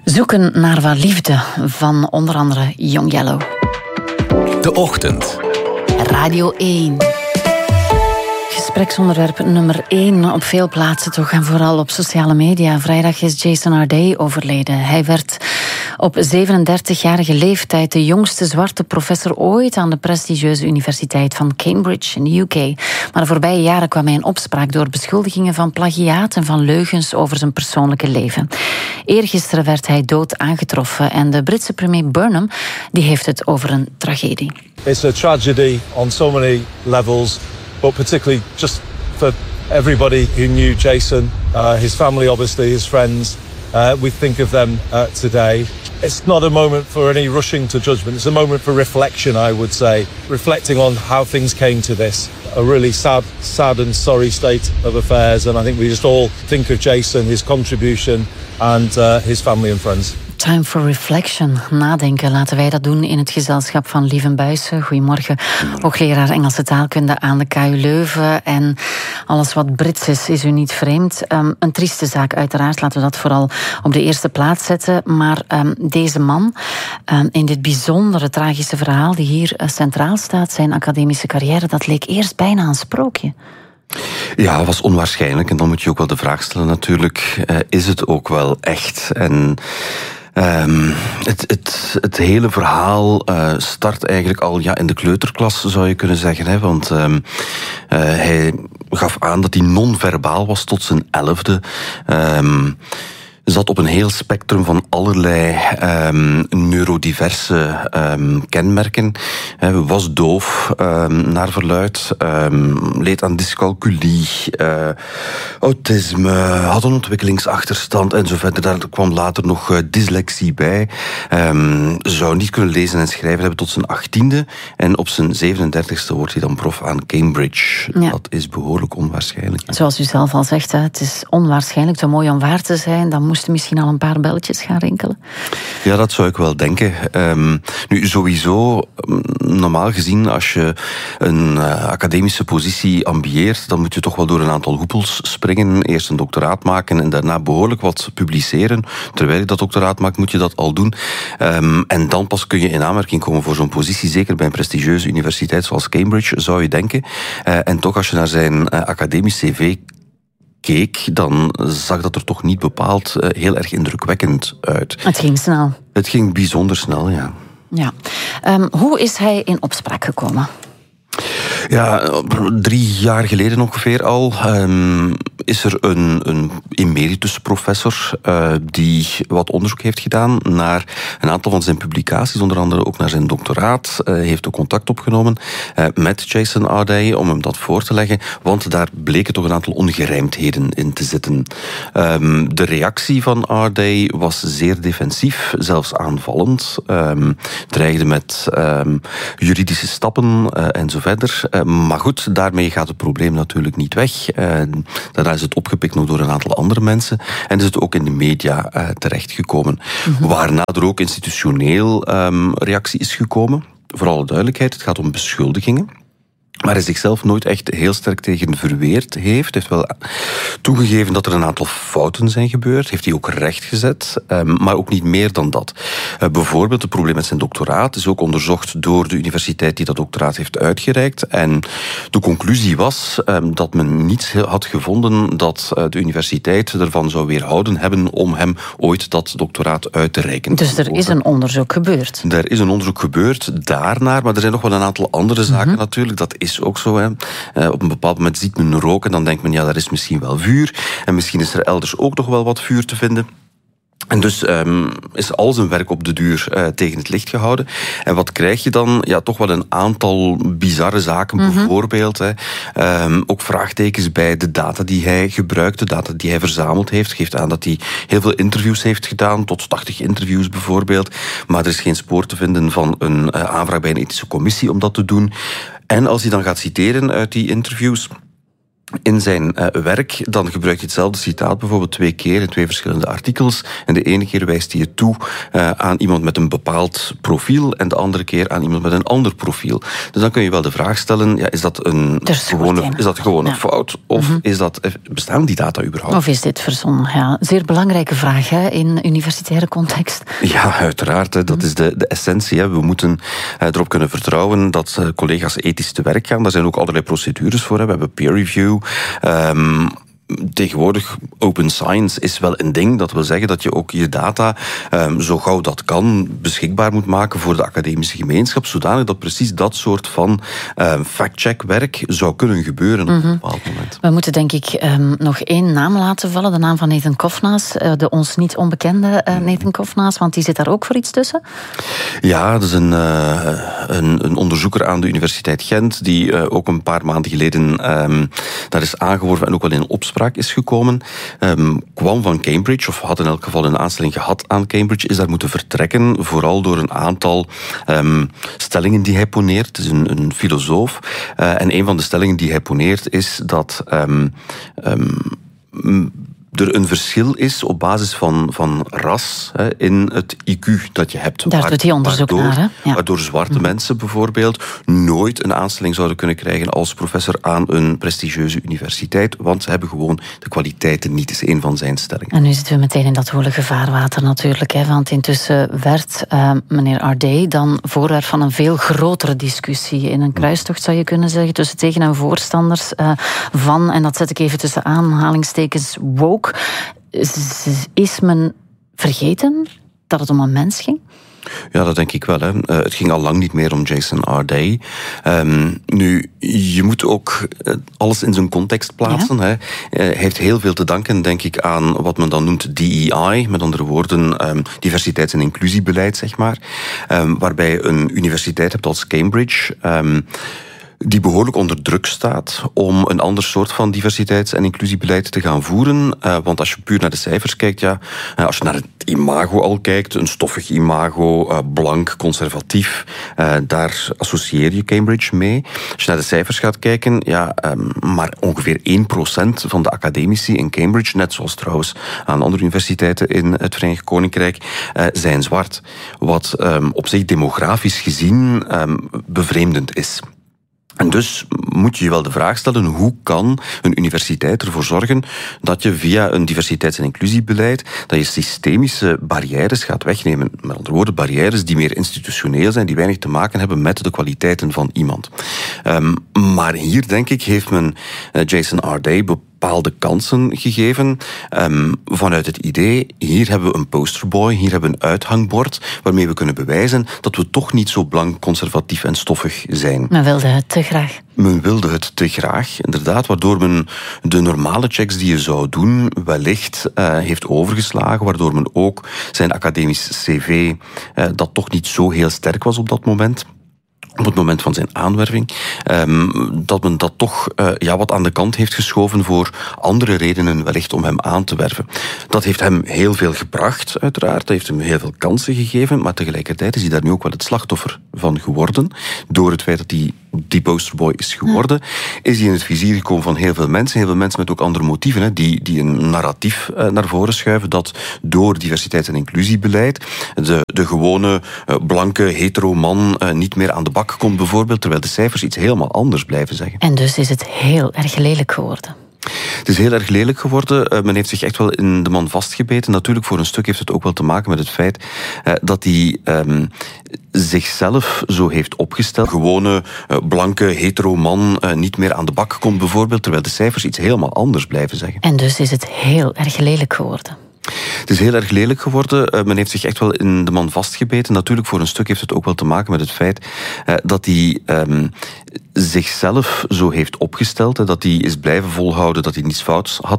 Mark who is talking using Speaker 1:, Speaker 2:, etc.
Speaker 1: Zoeken naar wat liefde van onder andere Young Yellow.
Speaker 2: De Ochtend.
Speaker 1: Radio 1. Gespreksonderwerp nummer 1 op veel plaatsen toch en vooral op sociale media. Vrijdag is Jason Arday overleden. Hij werd op 37-jarige leeftijd de jongste zwarte professor ooit aan de prestigieuze universiteit van Cambridge in de UK. Maar de voorbije jaren kwam hij in opspraak door beschuldigingen van plagiaat en van leugens over zijn persoonlijke leven. Eergisteren werd hij dood aangetroffen en de Britse premier Burnham die heeft het over een tragedie.
Speaker 3: It's a tragedy on so many levels. But particularly just for everybody who knew Jason, his family obviously, his friends. We think of them today. It's not a moment for any rushing to judgment. It's a moment for reflection, I would say. Reflecting on how things came to this. A really sad and sorry state of affairs. And I think we just all think of Jason, his contribution and his family and friends.
Speaker 1: Time for reflection, nadenken. Laten wij dat doen in het gezelschap van Lieven Buijsen. Goedemorgen, hoogleraar Engelse taalkunde aan de KU Leuven. En alles wat Brits is u niet vreemd. Een trieste zaak uiteraard, laten we dat vooral op de eerste plaats zetten. Maar deze man, in dit bijzondere tragische verhaal die hier centraal staat, zijn academische carrière, dat leek eerst bijna een sprookje.
Speaker 4: Ja, het was onwaarschijnlijk. En dan moet je ook wel de vraag stellen natuurlijk, is het ook wel echt? En het hele verhaal start eigenlijk al in de kleuterklas, zou je kunnen zeggen. Hè? Want hij gaf aan dat hij non-verbaal was tot zijn 11e. Zat op een heel spectrum van allerlei neurodiverse kenmerken. Was doof, naar verluidt, leed aan dyscalculie, autisme, had een ontwikkelingsachterstand en zo verder. Daar kwam later nog dyslexie bij. Zou niet kunnen lezen en schrijven hebben tot zijn 18e. En op zijn 37e wordt hij dan prof aan Cambridge. Ja. Dat is behoorlijk onwaarschijnlijk.
Speaker 1: Zoals u zelf al zegt, het is onwaarschijnlijk, te mooi om waar te zijn. Dan moesten misschien al een paar belletjes gaan rinkelen.
Speaker 4: Ja, dat zou ik wel denken. Nu, sowieso, normaal gezien, als je een academische positie ambieert, dan moet je toch wel door een aantal hoepels springen. Eerst een doctoraat maken en daarna behoorlijk wat publiceren. Terwijl je dat doctoraat maakt, moet je dat al doen. En dan pas kun je in aanmerking komen voor zo'n positie. Zeker bij een prestigieuze universiteit zoals Cambridge, zou je denken. En toch, als je naar zijn academisch cv keek, dan zag dat er toch niet bepaald heel erg indrukwekkend uit.
Speaker 1: Het ging snel.
Speaker 4: Het ging bijzonder snel, ja.
Speaker 1: Ja. Hoe is hij in opspraak gekomen?
Speaker 4: Ja, 3 jaar geleden ongeveer al is er een emeritus-professor die wat onderzoek heeft gedaan naar een aantal van zijn publicaties, onder andere ook naar zijn doctoraat. Heeft ook contact opgenomen met Jason Arday om hem dat voor te leggen, want daar bleken toch een aantal ongerijmdheden in te zitten. De reactie van Arday was zeer defensief, zelfs aanvallend. Dreigde met juridische stappen en zo verder. Maar goed, daarmee gaat het probleem natuurlijk niet weg. Daarna is het opgepikt nog door een aantal andere mensen. En is het ook in de media terechtgekomen. Mm-hmm. Waarna er ook institutioneel reactie is gekomen. Voor alle duidelijkheid, het gaat om beschuldigingen. Maar hij zichzelf nooit echt heel sterk tegen verweerd heeft. Heeft wel toegegeven dat er een aantal fouten zijn gebeurd. Heeft hij ook rechtgezet. Maar ook niet meer dan dat. Bijvoorbeeld het probleem met zijn doctoraat is ook onderzocht door de universiteit die dat doctoraat heeft uitgereikt. En de conclusie was dat men niets had gevonden dat de universiteit ervan zou weerhouden hebben om hem ooit dat doctoraat uit te reiken.
Speaker 1: Dus er is een onderzoek gebeurd?
Speaker 4: Er is een onderzoek gebeurd daarnaar, maar er zijn nog wel een aantal andere zaken natuurlijk. Dat is ook zo. Hè. Op een bepaald moment ziet men rook en dan denkt men, ja, daar is misschien wel vuur. En misschien is er elders ook nog wel wat vuur te vinden. En dus is al zijn werk op de duur tegen het licht gehouden. En wat krijg je dan? Ja, toch wel een aantal bizarre zaken. Mm-hmm. Bijvoorbeeld ook vraagtekens bij de data die hij gebruikt, de data die hij verzameld heeft. Geeft aan dat hij heel veel interviews heeft gedaan, tot 80 interviews bijvoorbeeld. Maar er is geen spoor te vinden van een aanvraag bij een ethische commissie om dat te doen. En als hij dan gaat citeren uit die interviews, in zijn werk, dan gebruikt hij hetzelfde citaat bijvoorbeeld 2 keer in 2 verschillende artikels. En de ene keer wijst hij het toe aan iemand met een bepaald profiel en de andere keer aan iemand met een ander profiel. Dus dan kun je wel de vraag stellen, ja, is dat een gewone fout? Of bestaan die data überhaupt?
Speaker 1: Of is dit verzonnen? Ja, zeer belangrijke vraag hè, in universitaire context.
Speaker 4: Ja, uiteraard. Dat is de essentie. Hè. We moeten erop kunnen vertrouwen dat collega's ethisch te werk gaan. Daar zijn ook allerlei procedures voor. Hè. We hebben peer review. Tegenwoordig, open science is wel een ding. Dat wil zeggen dat je ook je data zo gauw dat kan beschikbaar moet maken voor de academische gemeenschap, zodanig dat precies dat soort van fact-check-werk zou kunnen gebeuren op een bepaald moment.
Speaker 1: We moeten denk ik nog 1 naam laten vallen, de naam van Nathan Kofnas, de ons niet onbekende Nathan Kofnas, want die zit daar ook voor iets tussen?
Speaker 4: Ja, dat is een onderzoeker aan de Universiteit Gent, die ook een paar maanden geleden daar is aangeworven en ook wel in opspraak is gekomen, kwam van Cambridge, of had in elk geval een aanstelling gehad aan Cambridge, is daar moeten vertrekken, vooral door een aantal stellingen die hij poneert. Het is een filosoof. En een van de stellingen die hij poneert is dat er een verschil is op basis van ras in het IQ dat je hebt.
Speaker 1: Daar doet hij onderzoek naar. Hè? Ja.
Speaker 4: Waardoor zwarte mensen bijvoorbeeld nooit een aanstelling zouden kunnen krijgen als professor aan een prestigieuze universiteit, want ze hebben gewoon de kwaliteiten niet, is een van zijn stellingen.
Speaker 1: En nu zitten we meteen in dat woelige vaarwater natuurlijk, hè, want intussen werd meneer Ardei dan voorwerp van een veel grotere discussie in een kruistocht, zou je kunnen zeggen, tussen tegen- en voorstanders van, en dat zet ik even tussen aanhalingstekens, woke. Is men vergeten dat het om een mens ging?
Speaker 4: Ja, dat denk ik wel. Hè. Het ging al lang niet meer om Jason Ardei. Nu, je moet ook alles in zijn context plaatsen. Ja. Hè. Hij heeft heel veel te danken, denk ik, aan wat men dan noemt DEI. Met andere woorden, diversiteits- en inclusiebeleid, zeg maar. Waarbij je een universiteit hebt als Cambridge, die behoorlijk onder druk staat om een ander soort van diversiteits- en inclusiebeleid te gaan voeren. Want als je puur naar de cijfers kijkt, als je naar het imago al kijkt, een stoffig imago, blank, conservatief, daar associeer je Cambridge mee. Als je naar de cijfers gaat kijken, maar ongeveer 1% van de academici in Cambridge, net zoals trouwens aan andere universiteiten in het Verenigd Koninkrijk, zijn zwart. Wat op zich demografisch gezien bevreemdend is. En dus moet je je wel de vraag stellen, hoe kan een universiteit ervoor zorgen dat je via een diversiteits- en inclusiebeleid, dat je systemische barrières gaat wegnemen. Met andere woorden, barrières die meer institutioneel zijn, die weinig te maken hebben met de kwaliteiten van iemand. Maar hier, denk ik, heeft men Jason Ardei bepaalde kansen gegeven vanuit het idee, hier hebben we een posterboy, hier hebben we een uithangbord waarmee we kunnen bewijzen dat we toch niet zo blank, conservatief en stoffig zijn.
Speaker 1: Men wilde het te graag.
Speaker 4: Men wilde het te graag, inderdaad, waardoor men de normale checks die je zou doen wellicht heeft overgeslagen, waardoor men ook zijn academisch cv, dat toch niet zo heel sterk was op dat moment, op het moment van zijn aanwerving, dat men dat toch wat aan de kant heeft geschoven voor andere redenen wellicht om hem aan te werven. Dat heeft hem heel veel gebracht, uiteraard. Dat heeft hem heel veel kansen gegeven, maar tegelijkertijd is hij daar nu ook wel het slachtoffer van geworden. Door het feit dat hij die posterboy is geworden, is hij in het vizier gekomen van heel veel mensen met ook andere motieven, hè, die een narratief naar voren schuiven, dat door diversiteits- en inclusiebeleid de gewone blanke hetero man niet meer aan de bak komt bijvoorbeeld, terwijl de cijfers iets helemaal anders blijven zeggen.
Speaker 1: En dus is het heel erg lelijk geworden.
Speaker 4: Het is heel erg lelijk geworden. Men heeft zich echt wel in de man vastgebeten. Natuurlijk, voor een stuk heeft het ook wel te maken met het feit dat hij zichzelf zo heeft opgesteld. Gewone blanke hetero man niet meer aan de bak komt bijvoorbeeld, terwijl de cijfers iets helemaal anders blijven zeggen.
Speaker 1: En dus is het heel erg lelijk geworden.
Speaker 4: Het is heel erg lelijk geworden. Men heeft zich echt wel in de man vastgebeten. Natuurlijk, voor een stuk heeft het ook wel te maken met het feit dat hij zichzelf zo heeft opgesteld, dat hij is blijven volhouden dat hij niets fouts had